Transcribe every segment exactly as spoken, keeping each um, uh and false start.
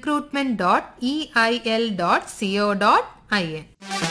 Recruitment dot E I L dot CO dot I N.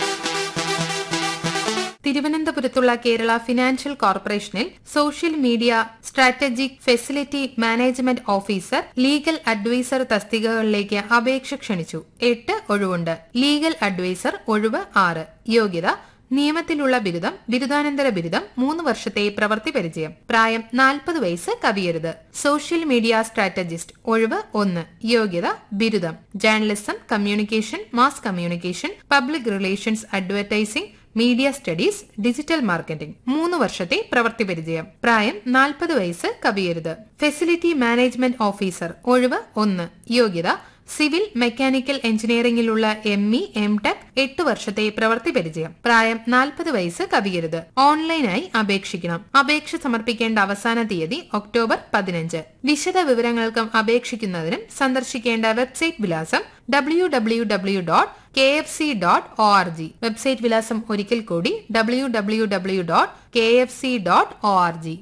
തിരുവനന്തപുരത്തുള്ള Kerala financial കോർപ്പറേഷനിൽ social media strategic facility management officer legal adviser തസ്തികകളിലേക്ക് അപേക്ഷ ക്ഷണിച്ചു. എട്ട് ഒഴിവുണ്ട്. Legal adviser ഒഴിവ് ആറ്. യോഗ്യത നിയമത്തിലുള്ള ബിരുദം, ബിരുദാനന്തര ബിരുദം, മൂന്ന് വർഷത്തെ പ്രവൃത്തി പരിചയം. പ്രായം നാൽപ്പത് വയസ്സ് കവിയരുത്. സോഷ്യൽ മീഡിയ സ്ട്രാറ്റജിസ്റ്റ് ഒഴിവ് ഒന്ന്. യോഗ്യത ബിരുദം, journalism, communication, mass communication, public relations, advertising, media studies, digital marketing, മൂന്ന് വർഷത്തെ പ്രവൃത്തി പരിചയം. പ്രായം നാൽപ്പത് വയസ്സ് കവിയരുത്. ഫെസിലിറ്റി മാനേജ്മെന്റ് ഓഫീസർ ഒഴിവ് ഒന്ന്. യോഗ്യത civil mechanical എഞ്ചിനീയറിംഗിലുള്ള M E M tech, എട്ട് വർഷത്തെ പ്രവൃത്തി പരിചയം. പ്രായം നാൽപ്പത് വയസ്സ് കവിയരുത്. ഓൺലൈനായി അപേക്ഷിക്കണം. അപേക്ഷ സമർപ്പിക്കേണ്ട അവസാന തീയതി ഒക്ടോബർ പതിനഞ്ച്. വിശദ വിവരങ്ങൾക്കും അപേക്ഷിക്കുന്നതിനും സന്ദർശിക്കേണ്ട വെബ്സൈറ്റ് വിലാസം W W W dot K F C dot O R G. Website വിലാസം ഒരിക്കൽ കൂടി W W W dot K F C dot O R G.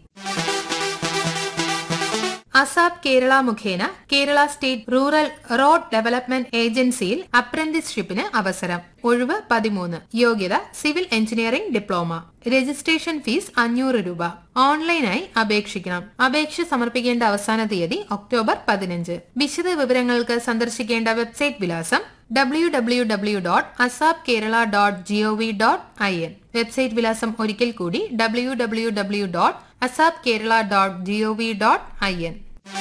ASAP Kerala മുഖേന Kerala state rural road development ഏജൻസിയിൽ അപ്രന്റീസ്ഷിപ്പിന് അവസരം. ഒഴിവ് പതിമൂന്ന്. യോഗ്യത civil engineering diploma. Registration fees അഞ്ഞൂറ് രൂപ. ഓൺലൈനായി അപേക്ഷിക്കണം. അപേക്ഷ സമർപ്പിക്കേണ്ട അവസാന തീയതി ഒക്ടോബർ പതിനഞ്ച്. വിശദ വിവരങ്ങൾക്ക് സന്ദർശിക്കേണ്ട വെബ്സൈറ്റ് വിലാസം W W W dot ASAP Kerala dot G O V dot I N. Website വിലാസം ഒരിക്കൽ കൂടി W W W dot ASAP Kerala dot G O V dot I N.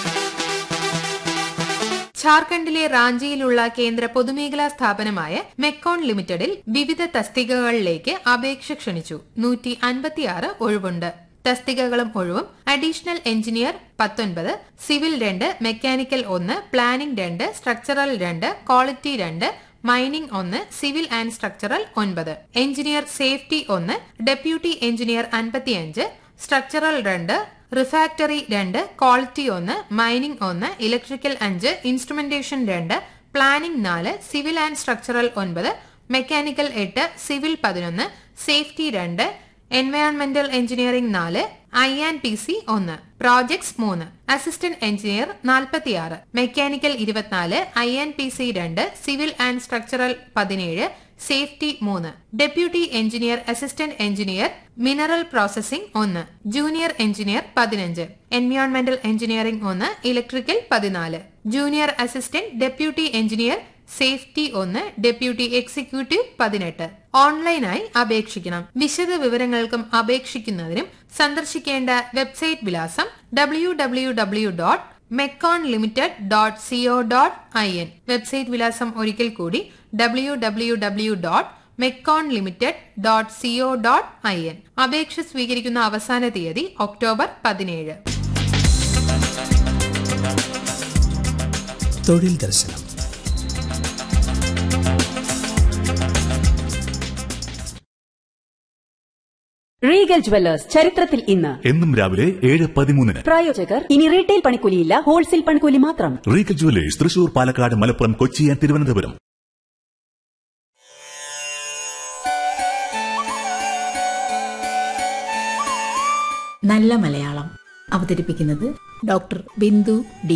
ഝാർഖണ്ഡിലെ റാഞ്ചിയിലുള്ള കേന്ദ്ര പൊതുമേഖലാ സ്ഥാപനമായ മെക്കോൺ ലിമിറ്റഡിൽ വിവിധ തസ്തികകളിലേക്ക് അപേക്ഷ ക്ഷണിച്ചു. നൂറ്റി അൻപത്തിയാറ് ഒഴിവുണ്ട്. തസ്തികകളും ഒഴിവും അഡീഷണൽ എഞ്ചിനീയർ പത്തൊൻപത്, സിവിൽ രണ്ട്, മെക്കാനിക്കൽ ഒന്ന്, പ്ലാനിംഗ് രണ്ട്, സ്ട്രക്ചറൽ രണ്ട്, ക്വാളിറ്റി രണ്ട്, മൈനിംഗ് ഒന്ന്, സിവിൽ ആൻഡ് സ്ട്രക്ചറൽ ഒൻപത്, എഞ്ചിനീയർ സേഫ്റ്റി ഒന്ന്, ഡെപ്യൂട്ടി എഞ്ചിനീയർ അൻപത്തിയഞ്ച്, സ്ട്രക്ചറൽ രണ്ട്, റിഫാക്ടറി രണ്ട്, ക്വാളിറ്റി ഒന്ന്, മൈനിംഗ് ഒന്ന്, ഇലക്ട്രിക്കൽ അഞ്ച്, ഇൻസ്ട്രുമെന്റേഷൻ രണ്ട്, പ്ലാനിംഗ് നാല്, സിവിൽ ആൻഡ് സ്ട്രക്ചറൽ ഒൻപത്, മെക്കാനിക്കൽ എട്ട്, സിവിൽ പതിനൊന്ന്, സേഫ്റ്റി രണ്ട്, എൻവയോൺമെന്റൽ എഞ്ചിനീയറിംഗ് നാല്, ഐ ആൻഡ് പി സി ഒന്ന്, പ്രോജക്ട്സ് മൂന്ന്, അസിസ്റ്റന്റ് എഞ്ചിനീയർ നാൽപ്പത്തിയാറ്, മെക്കാനിക്കൽ ഇരുപത്തിനാല്, ഐ ആൻഡ് പി സി രണ്ട്, സിവിൽ ആൻഡ് സ്ട്രക്ചറൽ പതിനേഴ്, സേഫ്റ്റി മൂന്ന്, deputy engineer assistant engineer mineral processing ഒന്ന്, ജൂനിയർ എഞ്ചിനീയർ പതിനഞ്ച്, എൻവയോൺമെന്റൽ എഞ്ചിനീയറിംഗ് ഒന്ന്, ഇലക്ട്രിക്കൽ പതിനാല്, junior assistant deputy engineer safety ഒന്ന്, ഡെപ്യൂട്ടി എക്സിക്യൂട്ടീവ് പതിനെട്ട്. ഓൺലൈനായി അപേക്ഷിക്കണം. വിശദ വിവരങ്ങൾക്കും അപേക്ഷിക്കുന്നതിനും സന്ദർശിക്കേണ്ട വെബ്സൈറ്റ് വിലാസം W W W dot MECON limited dot CO dot I N. Website വിലാസം ഒരിക്കൽ കൂടി W W W dot MECON limited dot CO dot I N. അപേക്ഷ സ്വീകരിക്കുന്ന അവസാന തീയതി ഒക്ടോബർ പതിനേഴ്. തൊഴിൽ ദർശനം. റീഗൽ ജുവല്ലേഴ്സ് ചരിത്രത്തിൽ ഇന്ന് എന്നും രാവിലെ ഏഴ് പതിമൂന്നിന്. പ്രായോജകർ ഇനി റീറ്റെയിൽ പണിക്കൂലിയില്ല, ഹോൾസെയിൽ പണിക്കൂലി മാത്രം. Regal jewellers Thrissur, Palakkad, Malappuram, Kochi, Thiruvananthapuram. നല്ല മലയാളം അവതരിപ്പിക്കുന്നത് ഡോക്ടർ ബിന്ദു ഡി.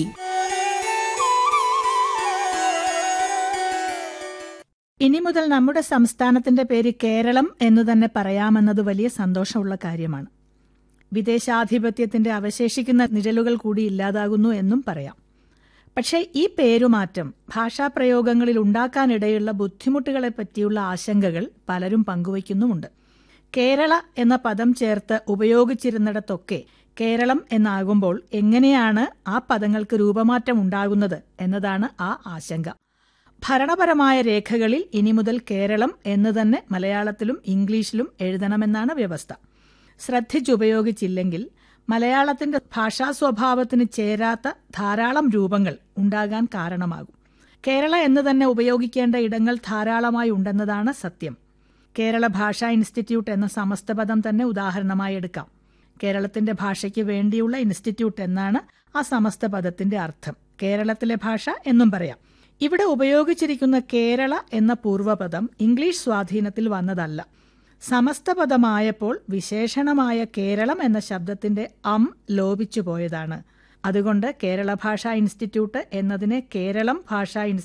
ഇനി മുതൽ നമ്മുടെ സംസ്ഥാനത്തിന്റെ പേര് കേരളം എന്നു തന്നെ പറയാമെന്നത് വലിയ സന്തോഷമുള്ള കാര്യമാണ്. വിദേശാധിപത്യത്തിന്റെ അവശേഷിക്കുന്ന നിഴലുകൾ കൂടി ഇല്ലാതാകുന്നു എന്നും പറയാം. പക്ഷേ ഈ പേരുമാറ്റം ഭാഷാപ്രയോഗങ്ങളിൽ ഉണ്ടാക്കാനിടയുള്ള ബുദ്ധിമുട്ടുകളെപ്പറ്റിയുള്ള ആശങ്കകൾ പലരും പങ്കുവയ്ക്കുന്നുമുണ്ട്. കേരള എന്ന പദം ചേർത്ത് ഉപയോഗിച്ചിരുന്നിടത്തൊക്കെ കേരളം എന്നാകുമ്പോൾ എങ്ങനെയാണ് ആ പദങ്ങൾക്ക് രൂപമാറ്റം ഉണ്ടാകുന്നത് എന്നതാണ് ആ ആശങ്ക. ഭരണപരമായ രേഖകളിൽ ഇനി മുതൽ കേരളം എന്ന് തന്നെ മലയാളത്തിലും ഇംഗ്ലീഷിലും എഴുതണമെന്നാണ് വ്യവസ്ഥ. ശ്രദ്ധിച്ചുപയോഗിച്ചില്ലെങ്കിൽ മലയാളത്തിന്റെ ഭാഷാ സ്വഭാവത്തിന് ചേരാത്ത ധാരാളം രൂപങ്ങൾ ഉണ്ടാകാൻ കാരണമാകും. കേരള എന്ന് തന്നെ ഉപയോഗിക്കേണ്ട ഇടങ്ങൾ ധാരാളമായി ഉണ്ടെന്നതാണ് സത്യം. കേരള ഭാഷാ ഇൻസ്റ്റിറ്റ്യൂട്ട് എന്ന സമസ്തപദം തന്നെ ഉദാഹരണമായി എടുക്കാം. കേരളത്തിന്റെ ഭാഷയ്ക്ക് വേണ്ടിയുള്ള ഇൻസ്റ്റിറ്റ്യൂട്ട് എന്നാണ് ആ സമസ്തപദത്തിന്റെ അർത്ഥം. കേരളത്തിലെ ഭാഷ എന്നും പറയാം. ഇവിടെ ഉപയോഗിച്ചിരിക്കുന്ന കേരള എന്ന പൂർവ്വപദം ഇംഗ്ലീഷ് സ്വാധീനത്തിൽ വന്നതല്ല. സമസ്തപദമായപ്പോൾ വിശേഷണമായ കേരളം എന്ന ശബ്ദത്തിന്റെ അം ലോപിച്ചു പോയതാണ്. അതുകൊണ്ട് കേരള ഭാഷാ ഇൻസ്റ്റിറ്റ്യൂട്ട് എന്നതിനെ കേരളം ഭാഷാ